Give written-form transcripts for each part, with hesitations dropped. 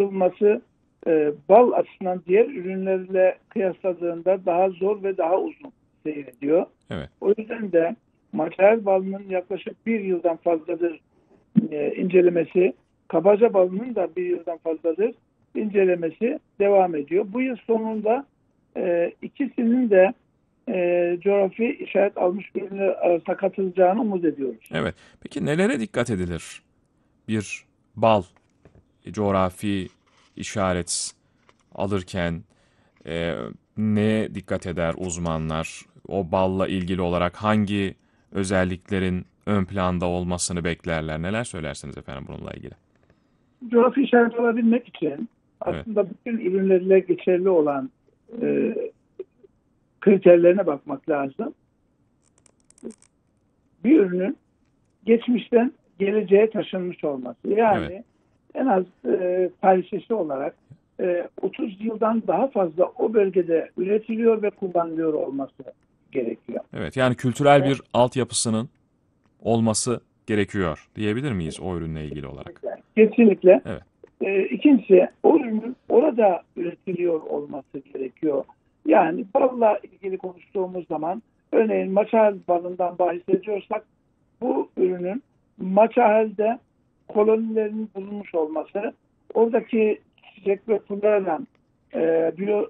bulunması bal açısından diğer ürünlerle kıyasladığında daha zor ve daha uzun seyrediyor. Evet. O yüzden de maçahel balının yaklaşık bir yıldan fazladır incelemesi, kabaca balının da bir yıldan fazladır incelemesi devam ediyor. Bu yıl sonunda ikisinin de coğrafi işaret almış ürünler arasında katılacağını umut ediyoruz. Evet. Peki nelere dikkat edilir? Bir bal coğrafi işaret alırken neye dikkat eder uzmanlar? O balla ilgili olarak hangi özelliklerin ön planda olmasını beklerler? Neler söylersiniz efendim bununla ilgili? Coğrafi işaret alabilmek için Evet. aslında bütün ürünlerle geçerli olan kriterlerine bakmak lazım. Bir ürünün geçmişten geleceğe taşınmış olması. Yani Evet. en az tarihçesi olarak 30 yıldan daha fazla o bölgede üretiliyor ve kullanılıyor olması gerekiyor. Evet. Yani kültürel bir altyapısının olması gerekiyor diyebilir miyiz o ürünle ilgili olarak? Kesinlikle. Evet. İkincisi, o ürünün orada üretiliyor olması gerekiyor. Yani balla ilgili konuştuğumuz zaman örneğin maçahel balından bahsediyorsak bu ürünün maçahel'de kolonilerinin bulunmuş olması, oradaki çiçek ve flora'dan biyo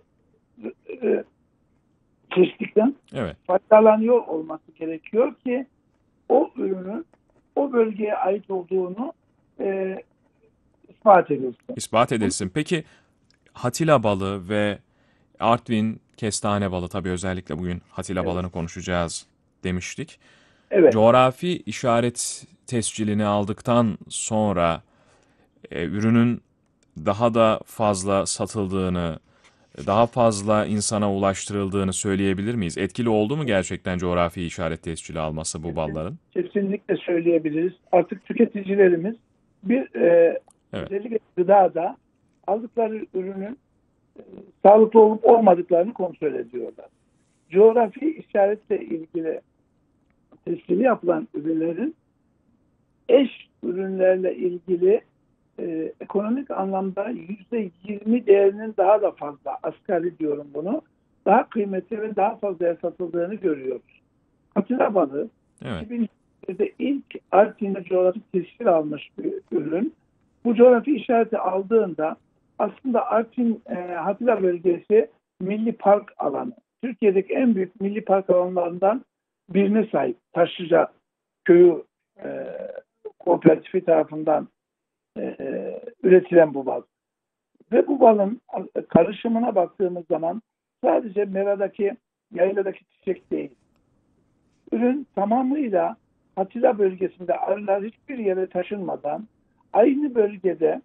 çeşitlikten Evet. faydalanıyor olması gerekiyor ki o ürünün o bölgeye ait olduğunu ispat edilsin. İspat edilsin. Peki Hatila balı ve Artvin kestane balı, tabii özellikle bugün Hatila Evet. balını konuşacağız demiştik. Evet. Coğrafi işaret tescilini aldıktan sonra ürünün daha da fazla satıldığını, daha fazla insana ulaştırıldığını söyleyebilir miyiz? Etkili oldu mu gerçekten coğrafi işaret tescili alması bu balların? Kesinlikle söyleyebiliriz. Artık tüketicilerimiz bir Evet. özellikle gıdada aldıkları ürünün sağlıklı olup olmadıklarını kontrol ediyorlar. Coğrafi işaretle ilgili tescili yapılan ürünlerin eş ürünlerle ilgili ekonomik anlamda %20 değerinin daha da fazla, asgari diyorum bunu, daha kıymetli ve daha fazla satıldığını görüyoruz. Atilla balı Evet. 2020'de ilk Artvin'de coğrafi tescil almış bir ürün. Bu coğrafi işareti aldığında aslında Artvin Hatila bölgesi milli park alanı. Türkiye'deki en büyük milli park alanlarından birine sahip. Taşlıca Köyü Kooperatifi tarafından üretilen bu bal. Ve bu balın karışımına baktığımız zaman sadece meradaki, yayladaki çiçek değil. Ürün tamamıyla Hatila bölgesinde arılar hiçbir yere taşınmadan aynı bölgede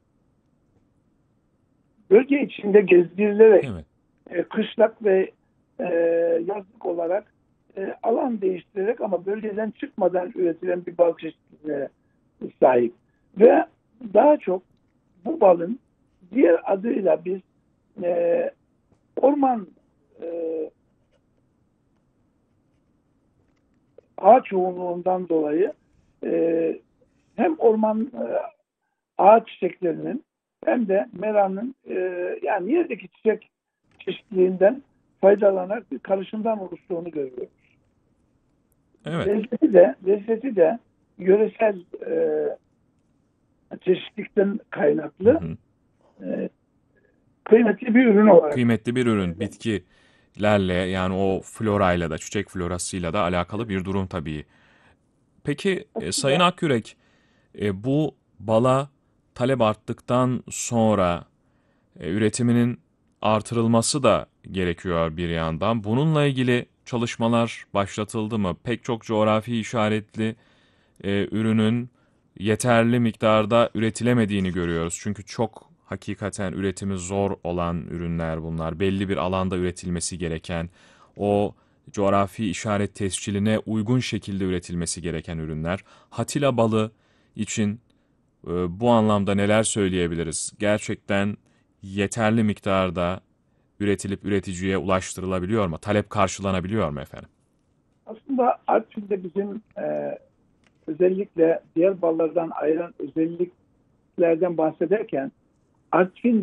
bölge içinde gezdirilerek Evet. kışlak ve yazlık olarak alan değiştirerek ama bölgeden çıkmadan üretilen bir bal çeşitliliğine sahip. Ve daha çok bu balın diğer adıyla biz orman ağaç yoğunluğundan dolayı hem orman ağaç çiçeklerinin hem de meranın yani yerdeki çiçek çeşitliliğinden faydalanarak bir karışımdan oluştuğunu görüyoruz. Evet. Lezzeti de yöresel çeşitlilikten Hı kaynaklı hı. kıymetli bir ürün olarak. Kıymetli bir ürün. Bitkilerle, yani o florayla da, çiçek florasıyla da alakalı bir durum tabii. Peki Sayın Aslında Akkürek, bu bala talep arttıktan sonra üretiminin artırılması da gerekiyor bir yandan. Bununla ilgili çalışmalar başlatıldı mı? Pek çok coğrafi işaretli ürünün yeterli miktarda üretilemediğini görüyoruz. Çünkü çok hakikaten üretimi zor olan ürünler bunlar. Belli bir alanda üretilmesi gereken, o coğrafi işaret tesciline uygun şekilde üretilmesi gereken ürünler. Hatila balı için bu anlamda neler söyleyebiliriz? Gerçekten yeterli miktarda üretilip üreticiye ulaştırılabiliyor mu? Talep karşılanabiliyor mu efendim? aslında Artvin'de bizim özellikle diğer ballardan ayıran özelliklerden bahsederken Artvin